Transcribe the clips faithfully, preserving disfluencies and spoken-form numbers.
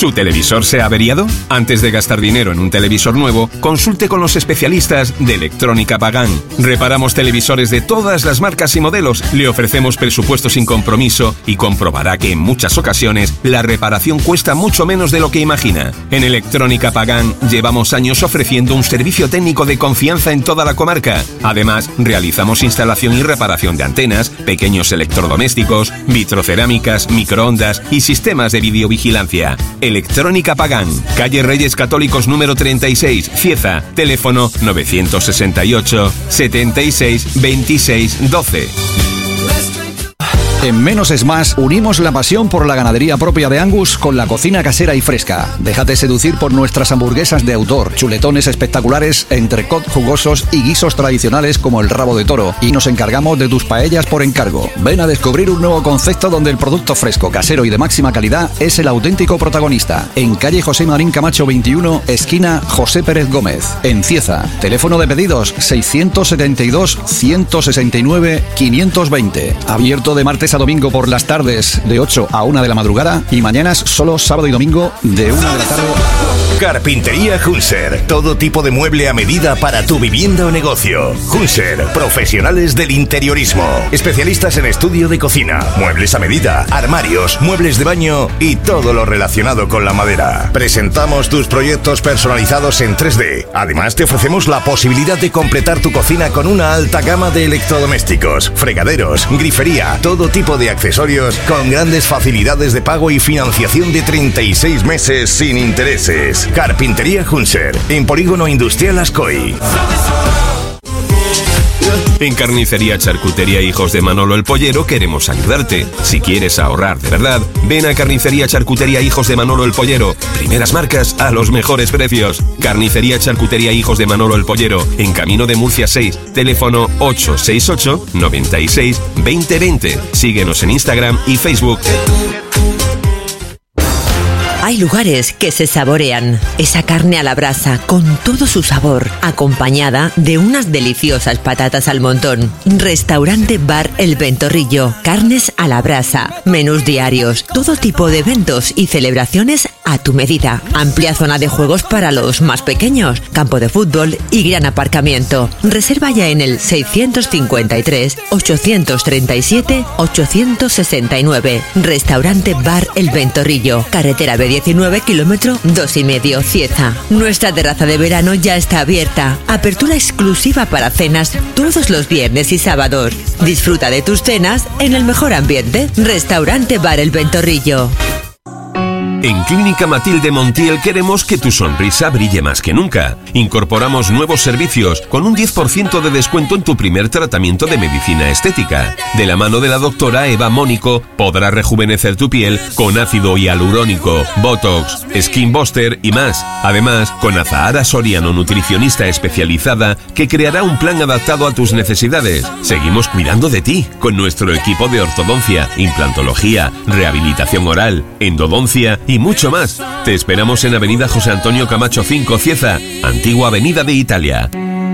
¿Su televisor se ha averiado? Antes de gastar dinero en un televisor nuevo, consulte con los especialistas de Electrónica Pagán. Reparamos televisores de todas las marcas y modelos, le ofrecemos presupuesto sin compromiso y comprobará que en muchas ocasiones la reparación cuesta mucho menos de lo que imagina. En Electrónica Pagán llevamos años ofreciendo un servicio técnico de confianza en toda la comarca. Además, realizamos instalación y reparación de antenas, pequeños electrodomésticos, vitrocerámicas, microondas y sistemas de videovigilancia. Electrónica Pagán, calle Reyes Católicos número treinta y seis, Cieza, teléfono novecientos sesenta y ocho, setenta y seis, veintiséis, doce. En Menos es Más unimos la pasión por la ganadería propia de Angus con la cocina casera y fresca. Déjate seducir por nuestras hamburguesas de autor, chuletones espectaculares, entrecot jugosos y guisos tradicionales como el rabo de toro. Y nos encargamos de tus paellas por encargo. Ven a descubrir un nuevo concepto donde el producto fresco, casero y de máxima calidad es el auténtico protagonista. En calle José Marín Camacho veintiuno, esquina José Pérez Gómez. En Cieza. Teléfono de pedidos seiscientos setenta y dos, ciento sesenta y nueve, quinientos veinte. Abierto de martes a domingo por las tardes de ocho a una de la madrugada y mañanas solo sábado y domingo de una de la tarde. Carpintería Hunser. Todo tipo de mueble a medida para tu vivienda o negocio. Hunser, profesionales del interiorismo. Especialistas en estudio de cocina, muebles a medida, armarios, muebles de baño y todo lo relacionado con la madera. Presentamos tus proyectos personalizados en tres D. Además, te ofrecemos la posibilidad de completar tu cocina con una alta gama de electrodomésticos, fregaderos, grifería, todo tipo de accesorios con grandes facilidades de pago y financiación de treinta y seis meses sin intereses. Carpintería Hunser, en Polígono Industrial Ascoy. En Carnicería Charcutería Hijos de Manolo el Pollero queremos ayudarte. Si quieres ahorrar de verdad, ven a Carnicería Charcutería Hijos de Manolo el Pollero. Primeras marcas a los mejores precios. Carnicería Charcutería Hijos de Manolo el Pollero, en Camino de Murcia seis, teléfono ocho seis ocho, noventa y seis, veinte veinte. Síguenos en Instagram y Facebook. Hay lugares que se saborean. Esa carne a la brasa con todo su sabor, acompañada de unas deliciosas patatas al montón. Restaurante Bar El Ventorrillo. Carnes a la brasa, menús diarios, todo tipo de eventos y celebraciones a tu medida. Amplia zona de juegos para los más pequeños, campo de fútbol y gran aparcamiento. Reserva ya en el seiscientos cincuenta y tres, ochocientos treinta y siete, ochocientos sesenta y nueve. Restaurante Bar El Ventorrillo. Carretera B diecinueve, kilómetro dos y medio, Cieza. Nuestra terraza de verano ya está abierta. Apertura exclusiva para cenas todos los viernes y sábados. Disfruta de tus cenas en el mejor ambiente. Restaurante Bar El Ventorrillo. En Clínica Matilde Montiel queremos que tu sonrisa brille más que nunca. Incorporamos nuevos servicios con un diez por ciento de descuento en tu primer tratamiento de medicina estética. De la mano de la doctora Eva Mónico podrás rejuvenecer tu piel con ácido hialurónico, botox, skin booster y más. Además, con Azahara Soriano, nutricionista especializada, que creará un plan adaptado a tus necesidades. Seguimos cuidando de ti con nuestro equipo de ortodoncia, implantología, rehabilitación oral, endodoncia y mucho más. Te esperamos en Avenida José Antonio Camacho cinco, Cieza, antigua Avenida de Italia.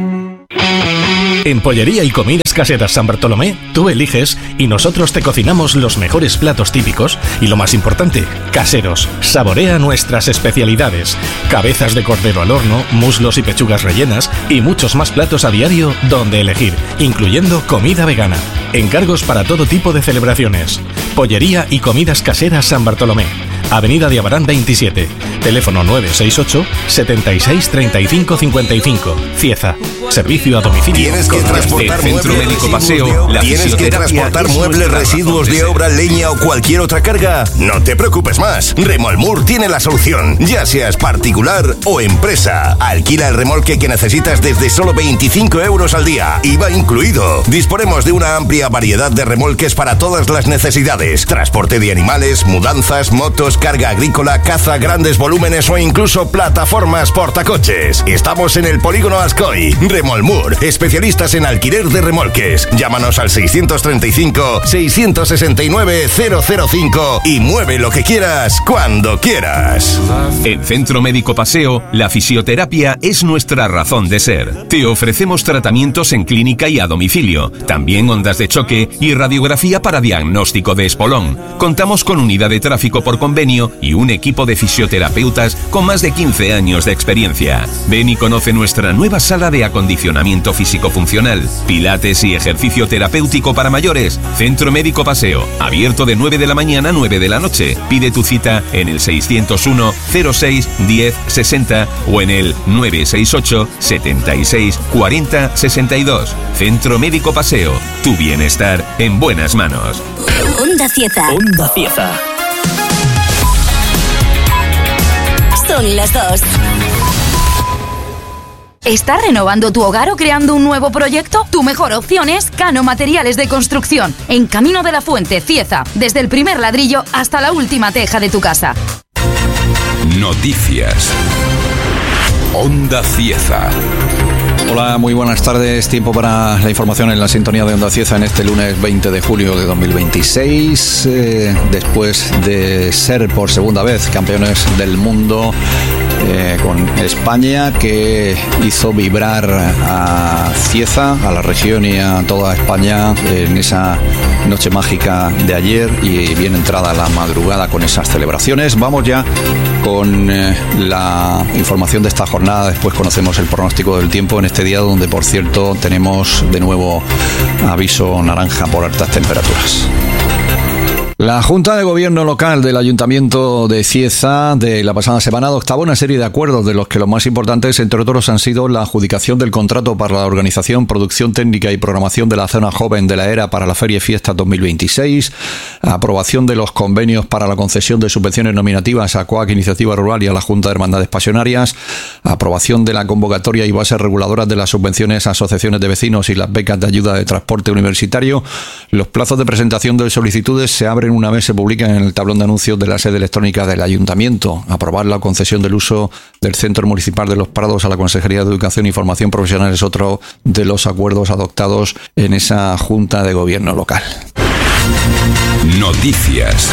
En Pollería y Comidas Caseras San Bartolomé, tú eliges y nosotros te cocinamos los mejores platos típicos y, lo más importante, caseros. Saborea nuestras especialidades. Cabezas de cordero al horno, muslos y pechugas rellenas y muchos más platos a diario donde elegir, incluyendo comida vegana. Encargos para todo tipo de celebraciones. Pollería y Comidas Caseras San Bartolomé. Avenida de Abarán veintisiete, teléfono nueve seis ocho, setenta y seis, treinta y cinco, cincuenta y cinco, Cieza. Servicio a domicilio. ¿Tienes que transportar Centro muebles Médico residuos Paseo, de, la ¿Tienes que transportar muebles, residuos de obra, leña o cualquier otra carga? No te preocupes más. Remolmur tiene la solución, ya seas particular o empresa. Alquila el remolque que necesitas desde solo veinticinco euros al día. I V A incluido. Disponemos de una amplia variedad de remolques para todas las necesidades. Transporte de animales, mudanzas, motos, carga agrícola, caza, grandes volúmenes volúmenes o incluso plataformas portacoches. Estamos en el Polígono Ascoy. Remolmur, especialistas en alquiler de remolques. Llámanos al seiscientos treinta y cinco, seiscientos sesenta y nueve, cero cero cinco y mueve lo que quieras cuando quieras. En Centro Médico Paseo, la fisioterapia es nuestra razón de ser. Te ofrecemos tratamientos en clínica y a domicilio, también ondas de choque y radiografía para diagnóstico de espolón. Contamos con unidad de tráfico por convenio y un equipo de fisioterapeutas con más de quince años de experiencia. Ven y conoce nuestra nueva sala de acondicionamiento físico-funcional, pilates y ejercicio terapéutico para mayores. Centro Médico Paseo, abierto de nueve de la mañana a nueve de la noche. Pide tu cita en el seiscientos uno, cero seis, diez, sesenta o en el nueve seis ocho, setenta y seis, cuarenta, sesenta y dos. Centro Médico Paseo, tu bienestar en buenas manos. Onda Cieza. Onda Cieza. Son las dos. ¿Estás renovando tu hogar o creando un nuevo proyecto? Tu mejor opción es Cano Materiales de Construcción, en Camino de la Fuente, Cieza, desde el primer ladrillo hasta la última teja de tu casa. Noticias. Onda Cieza. Hola, muy buenas tardes. Tiempo para la información en la sintonía de Onda Cieza en este lunes veinte de julio de dos mil veintiséis. Eh, después de ser por segunda vez campeones del mundo eh, con España, que hizo vibrar a Cieza, a la región y a toda España en esa noche mágica de ayer y bien entrada la madrugada con esas celebraciones. Vamos ya con eh, la información de esta jornada. Después conocemos el pronóstico del tiempo en este día, donde por cierto tenemos de nuevo aviso naranja por altas temperaturas. La Junta de Gobierno Local del Ayuntamiento de Cieza de la pasada semana adoptaba una serie de acuerdos, de los que los más importantes, entre otros, han sido la adjudicación del contrato para la organización, producción técnica y programación de la zona joven de la ERA para la Feria y Fiestas dos mil veintiséis, aprobación de los convenios para la concesión de subvenciones nominativas a COAC Iniciativa Rural y a la Junta de Hermandades Pasionarias, aprobación de la convocatoria y bases reguladoras de las subvenciones a asociaciones de vecinos y las becas de ayuda de transporte universitario. Los plazos de presentación de solicitudes se abren una vez se publican en el tablón de anuncios de la sede electrónica del Ayuntamiento. Aprobar la concesión del uso del Centro Municipal de Los Prados a la Consejería de Educación y Formación Profesional es otro de los acuerdos adoptados en esa Junta de Gobierno local. Noticias.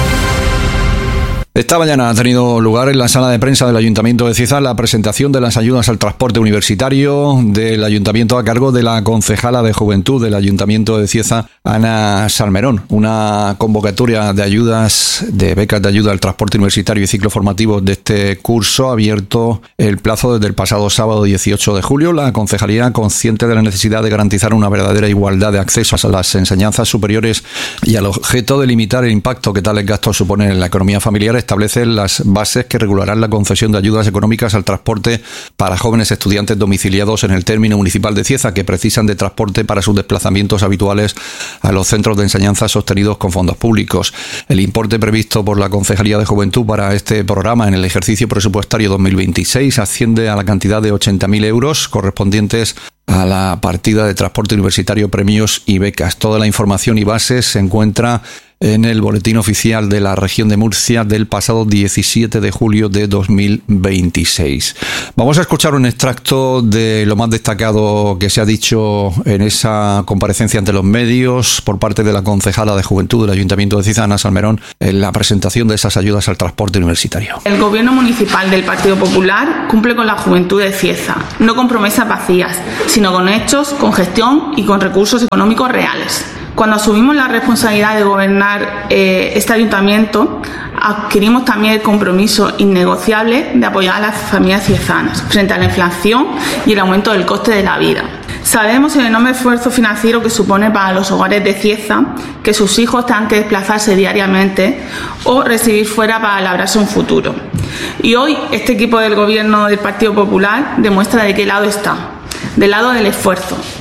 Esta mañana ha tenido lugar en la sala de prensa del Ayuntamiento de Cieza la presentación de las ayudas al transporte universitario del Ayuntamiento a cargo de la concejala de Juventud del Ayuntamiento de Cieza, Ana Salmerón. Una convocatoria de ayudas, de becas de ayuda al transporte universitario y ciclo formativo de este curso, abierto el plazo desde el pasado sábado dieciocho de julio. La concejalía, consciente de la necesidad de garantizar una verdadera igualdad de acceso a las enseñanzas superiores y al objeto de limitar el impacto que tales gastos suponen en la economía familiar, establece las bases que regularán la concesión de ayudas económicas al transporte para jóvenes estudiantes domiciliados en el término municipal de Cieza que precisan de transporte para sus desplazamientos habituales a los centros de enseñanza sostenidos con fondos públicos. El importe previsto por la Concejalía de Juventud para este programa en el ejercicio presupuestario dos mil veintiséis asciende a la cantidad de ochenta mil euros correspondientes a la partida de transporte universitario, premios y becas. Toda la información y bases se encuentra en el boletín oficial de la región de Murcia del pasado diecisiete de julio de dos mil veintiséis. Vamos a escuchar un extracto de lo más destacado que se ha dicho en esa comparecencia ante los medios por parte de la concejala de Juventud del Ayuntamiento de Cieza, Ana Salmerón, en la presentación de esas ayudas al transporte universitario. El Gobierno municipal del Partido Popular cumple con la juventud de Cieza, no con promesas vacías, sino con hechos, con gestión y con recursos económicos reales. Cuando asumimos la responsabilidad de gobernar eh, este ayuntamiento, adquirimos también el compromiso innegociable de apoyar a las familias ciezanas frente a la inflación y el aumento del coste de la vida. Sabemos el enorme esfuerzo financiero que supone para los hogares de Cieza que sus hijos tengan que desplazarse diariamente o recibir fuera para labrarse un futuro. Y hoy este equipo del Gobierno del Partido Popular demuestra de qué lado está, del lado del esfuerzo,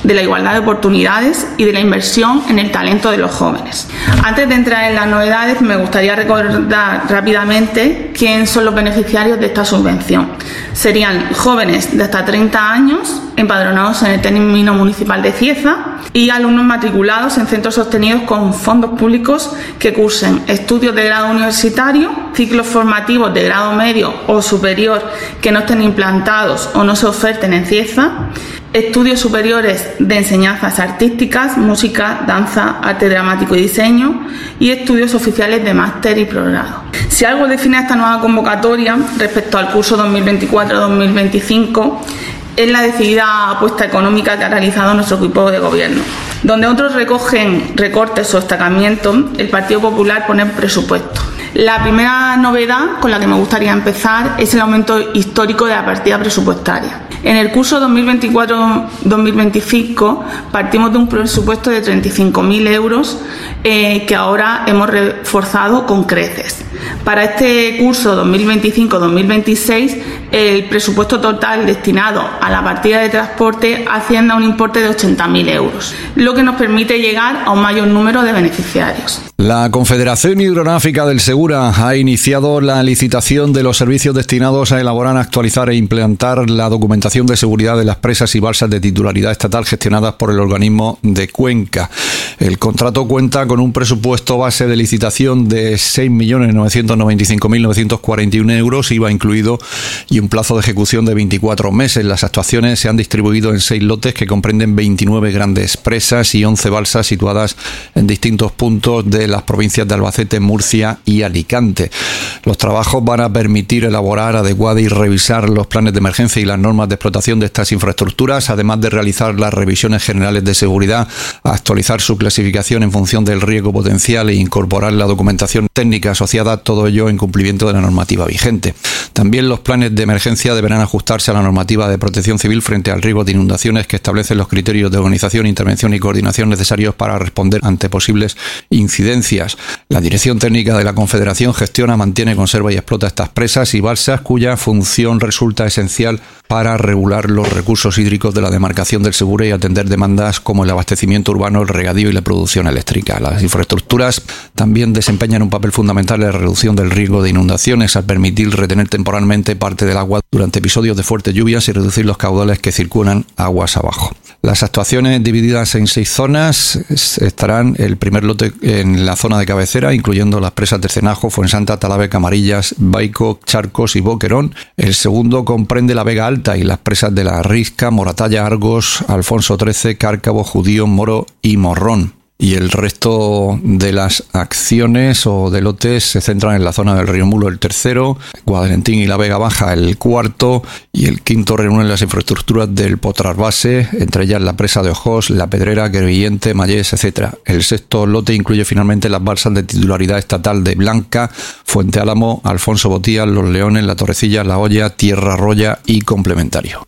de la igualdad de oportunidades y de la inversión en el talento de los jóvenes. Antes de entrar en las novedades, me gustaría recordar rápidamente quién son los beneficiarios de esta subvención. Serían jóvenes de hasta treinta años, empadronados en el término municipal de Cieza, y alumnos matriculados en centros sostenidos con fondos públicos que cursen estudios de grado universitario, ciclos formativos de grado medio o superior que no estén implantados o no se oferten en Cieza, estudios superiores de enseñanzas artísticas, música, danza, arte dramático y diseño, y estudios oficiales de máster y progrado. Si algo define a esta nueva convocatoria respecto al curso dos mil veinticuatro dos mil veinticinco, es la decidida apuesta económica que ha realizado nuestro equipo de gobierno. Donde otros recogen recortes o estancamiento, el Partido Popular pone presupuesto. La primera novedad con la que me gustaría empezar es el aumento histórico de la partida presupuestaria. En el curso dos mil veinticuatro dos mil veinticinco partimos de un presupuesto de treinta y cinco mil euros eh, que ahora hemos reforzado con creces. Para este curso dos mil veinticinco dos mil veintiséis, el presupuesto total destinado a la partida de transporte asciende a un importe de ochenta mil euros, lo que nos permite llegar a un mayor número de beneficiarios. La Confederación Hidrográfica del Segura ha iniciado la licitación de los servicios destinados a elaborar, actualizar e implantar la documentación de seguridad de las presas y balsas de titularidad estatal gestionadas por el organismo de Cuenca. El contrato cuenta con un presupuesto base de licitación de seis millones novecientos noventa y cinco mil novecientos cuarenta y uno euros, I V A incluido, y un plazo de ejecución de veinticuatro meses. Las actuaciones se han distribuido en seis lotes que comprenden veintinueve grandes presas y once balsas situadas en distintos puntos de las provincias de Albacete, Murcia y Alicante. Los trabajos van a permitir elaborar, adecuar y revisar los planes de emergencia y las normas de explotación de estas infraestructuras, además de realizar las revisiones generales de seguridad, actualizar su clasificación en función del riesgo potencial e incorporar la documentación técnica asociada, todo ello en cumplimiento de la normativa vigente. También los planes de emergencia deberán ajustarse a la normativa de protección civil frente al riesgo de inundaciones que establecen los criterios de organización, intervención y coordinación necesarios para responder ante posibles incidencias. La Dirección Técnica de la Confederación gestiona, mantiene, conserva y explota estas presas y balsas cuya función resulta esencial para regular los recursos hídricos de la demarcación del Segura y atender demandas como el abastecimiento urbano, el regadío y la producción eléctrica. Las infraestructuras también desempeñan un papel fundamental en la reducción del riesgo de inundaciones al permitir retener temporalmente parte del agua durante episodios de fuertes lluvias y reducir los caudales que circulan aguas abajo. Las actuaciones divididas en seis zonas estarán el primer lote en la zona de cabecera, incluyendo las presas de Cenajo, Fuensanta, Talavera, Camarillas, Baico, Charcos y Boquerón. El segundo comprende la Vega Alta y las presas de La Risca, Moratalla, Argos, Alfonso trece, Cárcavo, Judío, Moro y Morrón. Y el resto de las acciones o de lotes se centran en la zona del Río Mulo, el tercero, Guadalentín y la Vega Baja, el cuarto, y el quinto reúne las infraestructuras del Potras Base, entre ellas la presa de Ojos, La Pedrera, Crevillente, Mayés, etcétera. El sexto lote incluye finalmente las balsas de titularidad estatal de Blanca, Fuente Álamo, Alfonso Botías, Los Leones, La Torrecilla, La Hoya, Tierra Roya y Complementario.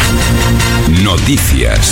Noticias.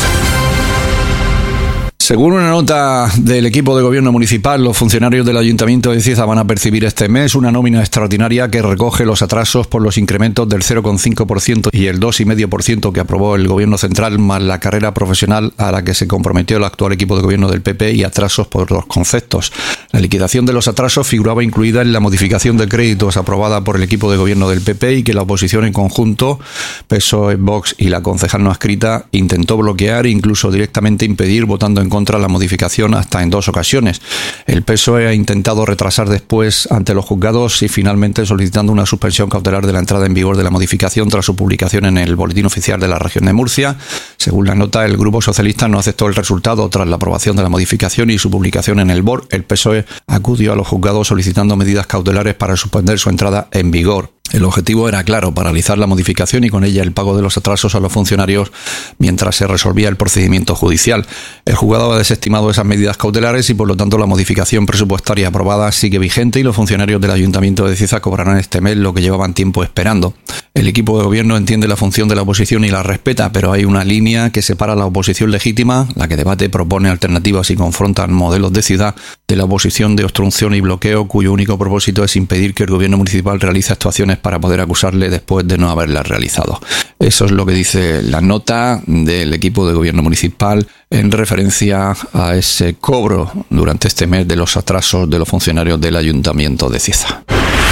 Según una nota del equipo de gobierno municipal, los funcionarios del Ayuntamiento de Cieza van a percibir este mes una nómina extraordinaria que recoge los atrasos por los incrementos del cero coma cinco por ciento y el dos coma cinco por ciento que aprobó el gobierno central, más la carrera profesional a la que se comprometió el actual equipo de gobierno del P P y atrasos por los conceptos. La liquidación de los atrasos figuraba incluida en la modificación de créditos aprobada por el equipo de gobierno del P P y que la oposición en conjunto, P S O E, Vox y la concejal no adscrita, intentó bloquear e incluso directamente impedir, votando en contra la modificación hasta en dos ocasiones. El P S O E ha intentado retrasar después ante los juzgados y finalmente solicitando una suspensión cautelar de la entrada en vigor de la modificación tras su publicación en el Boletín Oficial de la Región de Murcia. Según la nota, el Grupo Socialista no aceptó el resultado tras la aprobación de la modificación y su publicación en el B O R. El P S O E acudió a los juzgados solicitando medidas cautelares para suspender su entrada en vigor. El objetivo era claro, paralizar la modificación y con ella el pago de los atrasos a los funcionarios mientras se resolvía el procedimiento judicial. El juzgado ha desestimado esas medidas cautelares y por lo tanto la modificación presupuestaria aprobada sigue vigente y los funcionarios del Ayuntamiento de Cieza cobrarán este mes lo que llevaban tiempo esperando. El equipo de gobierno entiende la función de la oposición y la respeta, pero hay una línea que separa la oposición legítima, la que debate, propone alternativas y confronta modelos de ciudad, de la oposición de obstrucción y bloqueo, cuyo único propósito es impedir que el gobierno municipal realice actuaciones para poder acusarle después de no haberlas realizado. Eso es lo que dice la nota del equipo de gobierno municipal en referencia a ese cobro durante este mes de los atrasos de los funcionarios del Ayuntamiento de Cieza.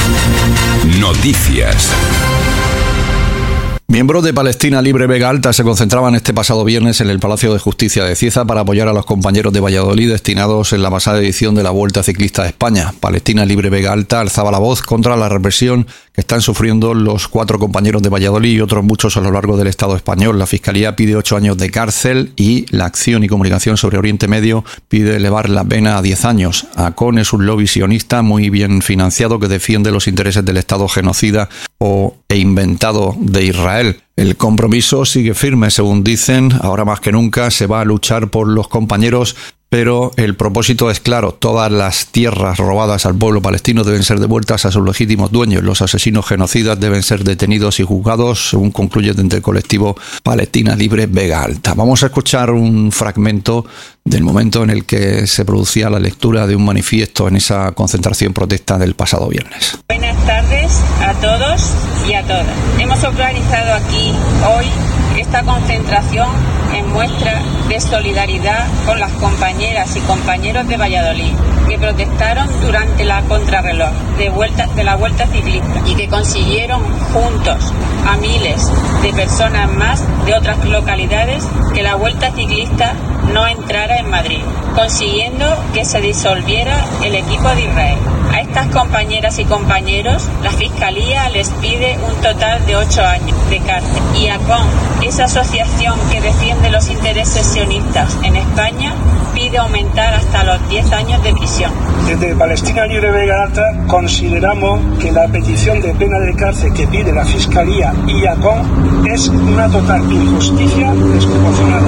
Noticias. Miembros de Palestina Libre Vega Alta se concentraban este pasado viernes en el Palacio de Justicia de Cieza para apoyar a los compañeros de Valladolid destinados en la pasada edición de la Vuelta Ciclista a España. Palestina Libre Vega Alta alzaba la voz contra la represión que están sufriendo los cuatro compañeros de Valladolid y otros muchos a lo largo del Estado español. La Fiscalía pide ocho años de cárcel y la Acción y Comunicación sobre Oriente Medio pide elevar la pena a diez años. ACON es un lobby sionista muy bien financiado que defiende los intereses del Estado genocida o e inventado de Israel. El compromiso sigue firme, según dicen, ahora más que nunca se va a luchar por los compañeros, pero el propósito es claro, todas las tierras robadas al pueblo palestino deben ser devueltas a sus legítimos dueños, los asesinos genocidas deben ser detenidos y juzgados, según concluye desde el colectivo Palestina Libre Vega Alta. Vamos a escuchar un fragmento del momento en el que se producía la lectura de un manifiesto en esa concentración protesta del pasado viernes. Buenas tardes a todos y a todas. Hemos organizado aquí hoy esta concentración en muestra de solidaridad con las compañeras y compañeros de Valladolid que protestaron durante la contrarreloj de, vuelta, de la Vuelta Ciclista y que consiguieron juntos a miles de personas más de otras localidades que la Vuelta Ciclista no entrara en Madrid, consiguiendo que se disolviera el equipo de Israel. A estas compañeras y compañeros, la Fiscalía les pide un total de ocho años de cárcel. Y ACON, esa asociación que defiende los intereses sionistas en España, pide aumentar hasta los diez años de prisión. Desde Palestina Libre Vega Alta consideramos que la petición de pena de cárcel que pide la Fiscalía y ACON es una total injusticia desproporcionada.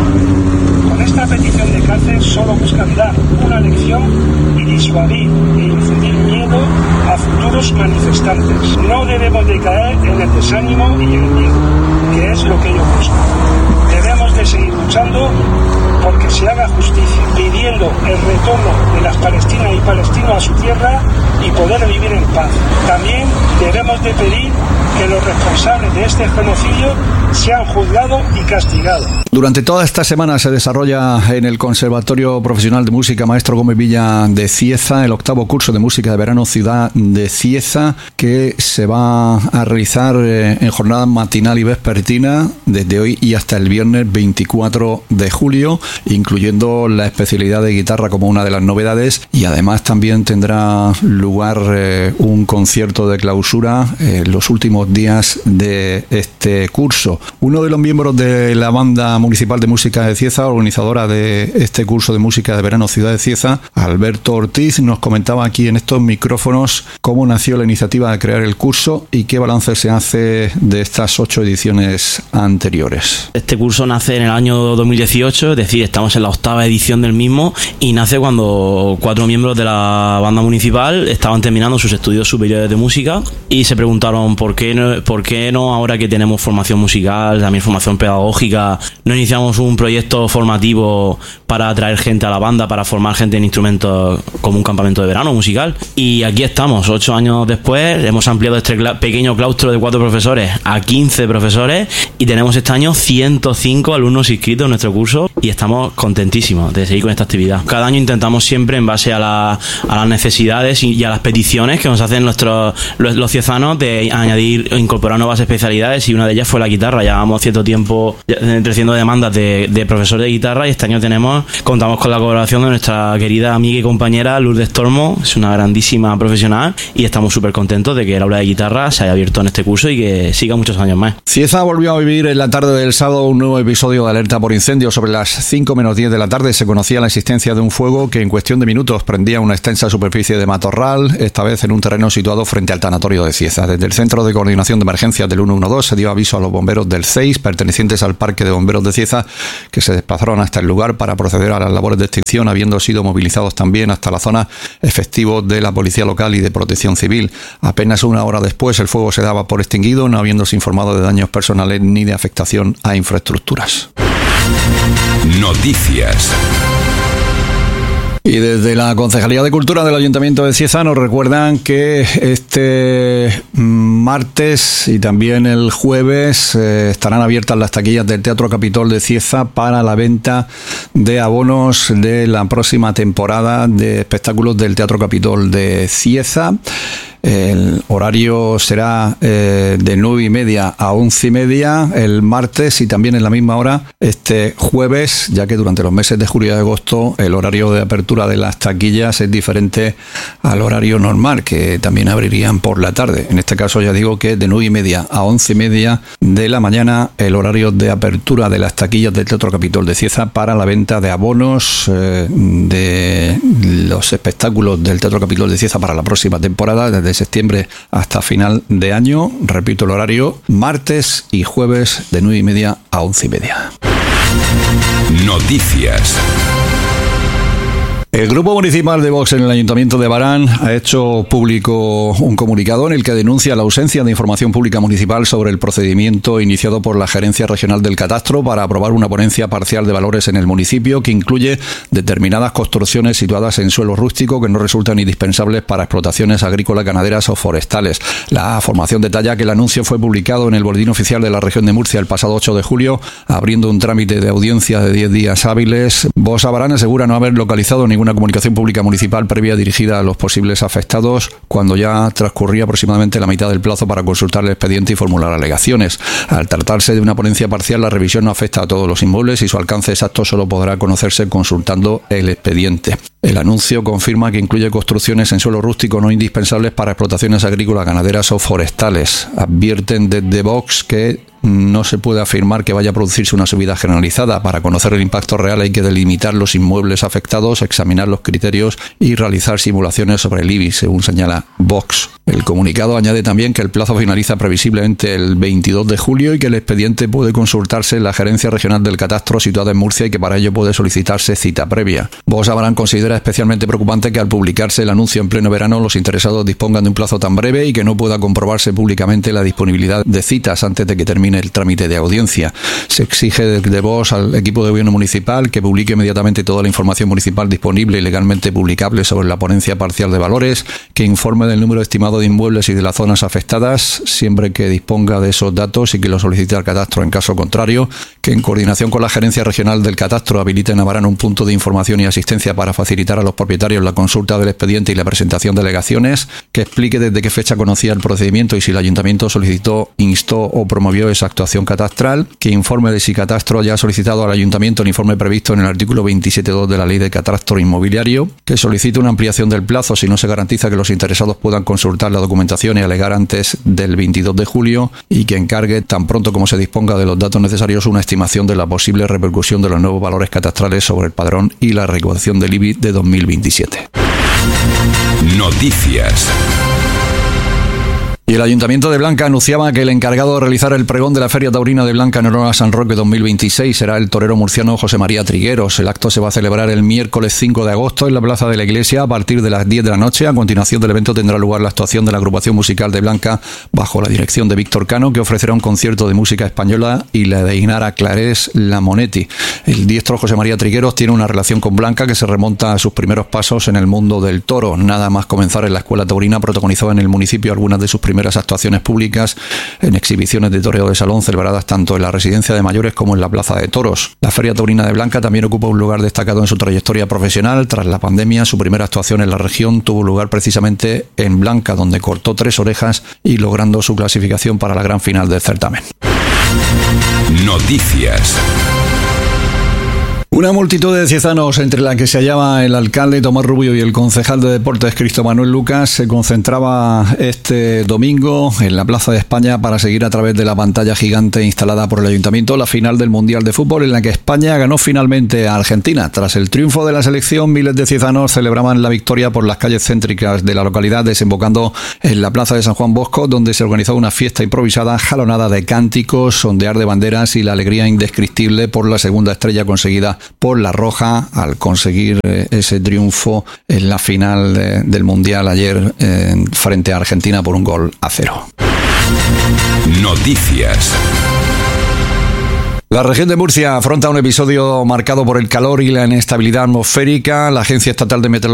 Con esta petición de cárcel solo buscan dar una lección y disuadir e infundir miedo a futuros manifestantes. No debemos de caer en el desánimo y el miedo, que es lo que ellos buscan. Debemos de seguir luchando porque se haga justicia, pidiendo el retorno de las palestinas y palestinos a su tierra y poder vivir en paz. También debemos de pedir que los responsables de este genocidio sean juzgados y castigados. Durante toda esta semana se desarrolla en el Conservatorio Profesional de Música Maestro Gómez Villa de Cieza el octavo curso de música de verano Ciudad de Cieza, que se va a realizar en jornada matinal y vespertina desde hoy y hasta el viernes veinticuatro de julio, incluyendo la especialidad de guitarra como una de las novedades, y además también tendrá lugar eh, un concierto de clausura en eh, los últimos días de este curso. Uno de los miembros de la banda municipal de música de Cieza, organizadora de este curso de música de verano Ciudad de Cieza, Alberto Ortiz, nos comentaba aquí en estos micrófonos cómo nació la iniciativa de crear el curso y qué balance se hace de estas ocho ediciones anteriores. Este curso nace en el año dos mil dieciocho, es decir, estamos en la octava edición del mismo, y nace cuando cuatro miembros de la banda municipal estaban terminando sus estudios superiores de música y se preguntaron por qué no, por qué no ahora que tenemos formación musical, también formación pedagógica, no iniciamos un proyecto formativo para atraer gente a la banda, para formar gente en instrumentos como un campamento de verano musical. Y aquí estamos, ocho años después, hemos ampliado este cla- pequeño claustro de cuatro profesores a quince profesores y tenemos este año ciento cinco alumnos inscritos en nuestro curso y estamos contentísimos de seguir con esta actividad. Cada año intentamos siempre, en base a, la, a las necesidades y, y a las peticiones que nos hacen nuestros los, los ciezanos, de añadir o incorporar nuevas especialidades, y una de ellas fue la guitarra. Llevamos cierto tiempo creciendo demandas de, de profesores de guitarra y este año tenemos contamos con la colaboración de nuestra querida amiga y compañera Lourdes Tormo, es una grandísima profesional, y estamos súper contentos de que el aula de guitarra se haya abierto en este curso y que siga muchos años más. Cieza volvió a vivir en la tarde del sábado un nuevo episodio de alerta por incendio sobre las cinco cinco menos diez de la tarde se conocía la existencia de un fuego que en cuestión de minutos prendía una extensa superficie de matorral, esta vez en un terreno situado frente al tanatorio de Cieza. Desde el Centro de Coordinación de Emergencias del ciento doce se dio aviso a los bomberos del C E I S, pertenecientes al Parque de Bomberos de Cieza, que se desplazaron hasta el lugar para proceder a las labores de extinción, habiendo sido movilizados también hasta la zona efectivos de la Policía Local y de Protección Civil. Apenas una hora después el fuego se daba por extinguido, no habiéndose informado de daños personales ni de afectación a infraestructuras. Noticias. Y desde la Concejalía de Cultura del Ayuntamiento de Cieza nos recuerdan que este martes y también el jueves eh, estarán abiertas las taquillas del Teatro Capitol de Cieza para la venta de abonos de la próxima temporada de espectáculos del Teatro Capitol de Cieza. El horario será eh, de nueve y media a once y media el martes y también en la misma hora este jueves, ya que durante los meses de julio y agosto el horario de apertura de las taquillas es diferente al horario normal, que también abrirían por la tarde. En este caso ya digo que de nueve y media a once y media de la mañana el horario de apertura de las taquillas del Teatro Capitol de Cieza para la venta de abonos eh, de los espectáculos del Teatro Capitol de Cieza para la próxima temporada, desde de septiembre hasta final de año. Repito el horario, martes y jueves de nueve y media a once y media. Noticias. El Grupo Municipal de Vox en el Ayuntamiento de Barán ha hecho público un comunicado en el que denuncia la ausencia de información pública municipal sobre el procedimiento iniciado por la Gerencia Regional del Catastro para aprobar una ponencia parcial de valores en el municipio que incluye determinadas construcciones situadas en suelo rústico que no resultan indispensables para explotaciones agrícolas, ganaderas o forestales. La formación detalla que el anuncio fue publicado en el Boletín Oficial de la Región de Murcia el pasado ocho de julio, abriendo un trámite de audiencia de diez días hábiles. Vox a Barán asegura no haber localizado ningún una comunicación pública municipal previa dirigida a los posibles afectados cuando ya transcurría aproximadamente la mitad del plazo para consultar el expediente y formular alegaciones. Al tratarse de una ponencia parcial, la revisión no afecta a todos los inmuebles y su alcance exacto solo podrá conocerse consultando el expediente. El anuncio confirma que incluye construcciones en suelo rústico no indispensables para explotaciones agrícolas, ganaderas o forestales. Advierten desde Vox que no se puede afirmar que vaya a producirse una subida generalizada. Para conocer el impacto real hay que delimitar los inmuebles afectados, examinar los criterios y realizar simulaciones sobre el I B I, según señala Vox. El comunicado añade también que el plazo finaliza previsiblemente el veintidós de julio y que el expediente puede consultarse en la Gerencia Regional del Catastro situada en Murcia y que para ello puede solicitarse cita previa. Vox Abarán considera especialmente preocupante que al publicarse el anuncio en pleno verano los interesados dispongan de un plazo tan breve y que no pueda comprobarse públicamente la disponibilidad de citas antes de que termine el trámite de audiencia. Se exige desde Vox al equipo de gobierno municipal que publique inmediatamente toda la información municipal disponible y legalmente publicable sobre la ponencia parcial de valores, que informe del número estimado de inmuebles y de las zonas afectadas, siempre que disponga de esos datos y que lo solicite al catastro en caso contrario, que en coordinación con la Gerencia Regional del Catastro habilite en Abarán un punto de información y asistencia para facilitar a los propietarios la consulta del expediente y la presentación de alegaciones, que explique desde qué fecha conocía el procedimiento y si el Ayuntamiento solicitó, instó o promovió esa actuación catastral, que informe de si Catastro ya ha solicitado al Ayuntamiento el informe previsto en el artículo veintisiete punto dos de la Ley de Catastro Inmobiliario, que solicite una ampliación del plazo si no se garantiza que los interesados puedan consultar la documentación y alegar antes del veintidós de julio y que encargue tan pronto como se disponga de los datos necesarios una estimación de la posible repercusión de los nuevos valores catastrales sobre el padrón y la recaudación del I B I de dos mil veintisiete. Noticias. Y el Ayuntamiento de Blanca anunciaba que el encargado de realizar el pregón de la Feria Taurina de Blanca en honor a San Roque dos mil veintiséis será el torero murciano José María Trigueros. El acto se va a celebrar el miércoles cinco de agosto en la Plaza de la Iglesia a partir de las diez de la noche. A continuación del evento tendrá lugar la actuación de la agrupación musical de Blanca bajo la dirección de Víctor Cano, que ofrecerá un concierto de música española, y la de Inara Clarés Lamonetti. El diestro José María Trigueros tiene una relación con Blanca que se remonta a sus primeros pasos en el mundo del toro. Nada más comenzar en la escuela taurina protagonizó en el municipio algunas de sus primeras actuaciones públicas en exhibiciones de toreo de salón celebradas tanto en la residencia de mayores como en la plaza de toros. La Feria Taurina de Blanca también ocupa un lugar destacado en su trayectoria profesional. Tras la pandemia, su primera actuación en la región tuvo lugar precisamente en Blanca, donde cortó tres orejas y logrando su clasificación para la gran final del certamen. Noticias. Una multitud de ciezanos, entre la que se hallaba el alcalde Tomás Rubio y el concejal de Deportes Cristo Manuel Lucas, se concentraba este domingo en la Plaza de España para seguir a través de la pantalla gigante instalada por el Ayuntamiento la final del Mundial de Fútbol, en la que España ganó finalmente a Argentina. Tras el triunfo de la selección, miles de ciezanos celebraban la victoria por las calles céntricas de la localidad, desembocando en la Plaza de San Juan Bosco, donde se organizó una fiesta improvisada jalonada de cánticos, ondear de banderas y la alegría indescriptible por la segunda estrella conseguida por la Roja al conseguir eh, ese triunfo en la final de, del Mundial ayer eh, frente a Argentina por un gol a cero. Noticias. La región de Murcia afronta un episodio marcado por el calor y la inestabilidad atmosférica. La Agencia Estatal de Meteorología